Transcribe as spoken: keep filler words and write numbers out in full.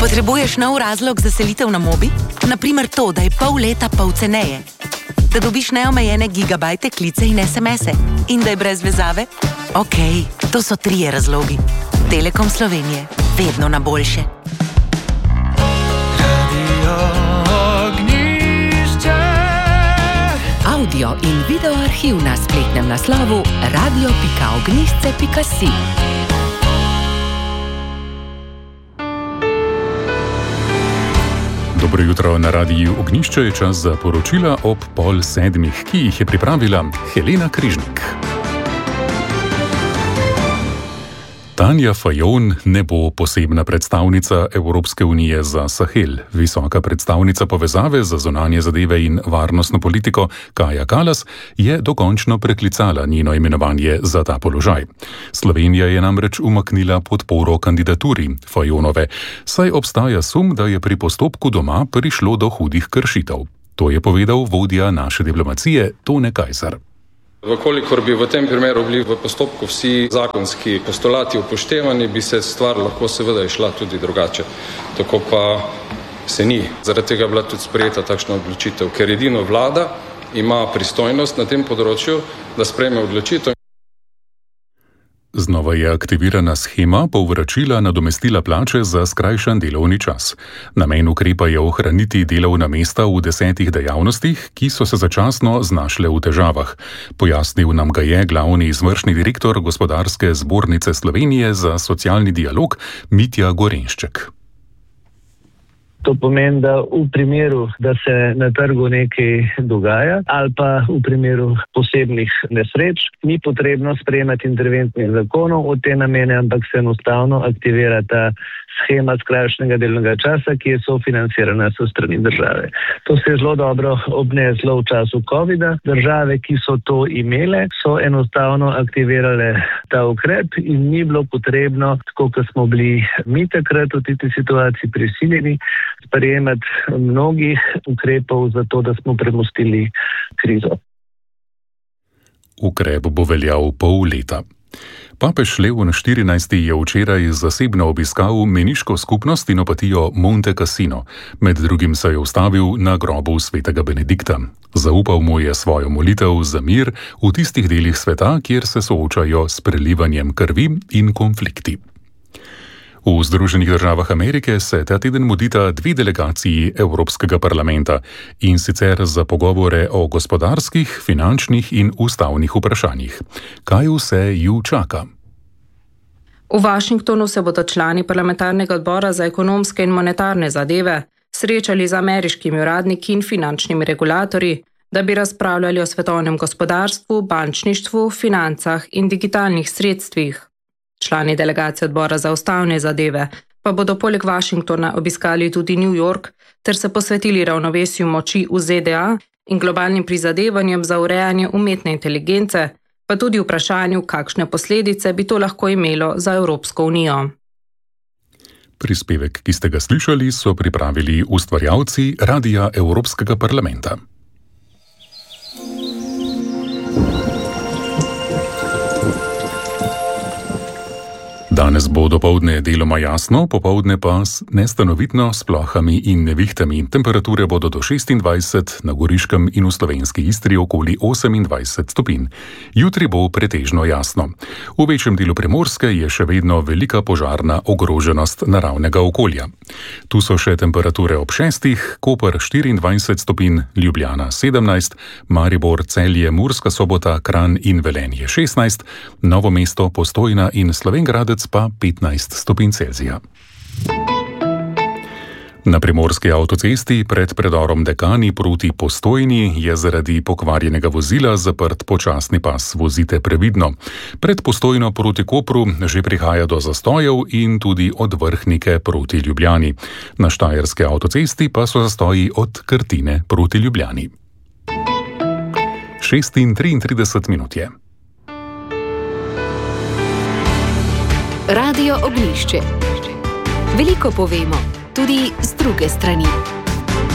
Potrebuješ nov razlog za selitev na Mobi? Naprimer to, da je pol leta pol ceneje. Da dobiš neomejene gigabajte, klice in es em ese. In da je brez vezave? Okej, okay, to so trije razlogi. Telekom Slovenije. Vedno na boljše. Audio in video arhiv na spletnem naslovu radio pika ognjišče pika si. Dobro jutro, na radiju Ognjišče je čas za poročila ob pol sedmih, ki jih je pripravila Helena Križnik. Tanja Fajon ne bo posebna predstavnica Evropske unije za Sahel. Visoka predstavnica povezave za zunanje zadeve in varnostno politiko Kaja Kalas je dokončno preklicala njeno imenovanje za ta položaj. Slovenija je namreč umaknila podporo kandidaturi Fajonove, saj obstaja sum, da je pri postopku doma prišlo do hudih kršitev. To je povedal vodja naše diplomacije Tone Kajzer. Vkolikor bi v tem primeru bili v postopku vsi zakonski postulati upoštevani, bi se stvar lahko seveda išla tudi drugače. Tako pa se ni. Zaradi tega je bila tudi sprejeta takšna odločitev, ker edino vlada ima pristojnost na tem področju, da sprejme odločitev. Znova je aktivirana shema povračila nadomestila plače za skrajšan delovni čas. Namen ukrepa je ohraniti delovna mesta v desetih dejavnostih, ki so se začasno znašle v težavah. Pojasnil nam ga je glavni izvršni direktor Gospodarske zbornice Slovenije za socialni dialog Mitja Gorenšček. To pomeni, da v primeru, da se na trgu nekaj dogaja ali pa v primeru posebnih nesreč, ni potrebno sprejemati interventnih zakonov od te namene, ampak se enostavno aktivira ta shema skrajšanega delovnega časa, ki je sofinancirana s strani države. To se je zelo dobro obneslo v času covida. Države, ki so to imele, so enostavno aktivirale ta ukrep in ni bilo potrebno, tako kot smo bili mi takrat v tej situaciji prisiljeni, sprejemati mnogih ukrepov za to, da smo premostili krizo. Ukrep bo veljal pol leta. Papež Leon štirinajsti je včeraj zasebno obiskal meniško skupnost in opatijo Monte Cassino. Med drugim se je ustavil na grobu svetega Benedikta. Zaupal mu je svojo molitev za mir v tistih delih sveta, kjer se soočajo s prelivanjem krvi in konflikti. V Združenih državah Amerike se ta teden mudita dve delegaciji Evropskega parlamenta, in sicer za pogovore o gospodarskih, finančnih in ustavnih vprašanjih. Kaj vse ju čaka? V Washingtonu se bodo člani parlamentarnega odbora za ekonomske in monetarne zadeve srečali z ameriškimi uradniki in finančnimi regulatorji, da bi razpravljali o svetovnem gospodarstvu, bančništvu, financah in digitalnih sredstvih. Člani delegacije odbora za ustavne zadeve pa bodo poleg Washingtona obiskali tudi New York ter se posvetili ravnovesju moči v Z D A in globalnim prizadevanjem za urejanje umetne inteligence, pa tudi vprašanju, kakšne posledice bi to lahko imelo za Evropsko unijo. Prispevek, ki ste ga slišali, so pripravili ustvarjalci Radia Evropskega parlamenta. Danes bo dopoldne deloma jasno, popoldne pa nestanovitno s plohami in nevihtami. Temperature bodo do šestindvajset, na Goriškem in v slovenski Istri okoli osemindvajset stopinj. Jutri bo pretežno jasno. V večjem delu Primorske je še vedno velika požarna ogroženost naravnega okolja. Tu so še temperature ob šestih, Koper štiriindvajset stopinj, Ljubljana sedemnajst, Maribor, Celje, Murska Sobota, Kranj in Velenje šestnajst, Novo mesto, Postojna in Slovenj Gradec pa petnajst stopinj Celzija. Na primorski avtocesti pred predorom Dekani proti Postojni je zaradi pokvarjenega vozila zaprt počasni pas. Vozite previdno. Pred Postojno proti Kopru že prihaja do zastojev in tudi od Vrhnike proti Ljubljani. Na štajerski avtocesti pa so zastoji od Krtine proti Ljubljani. šest in triintrideset minut je. Radio Ognjišče. Veliko povemo, tudi z druge strani.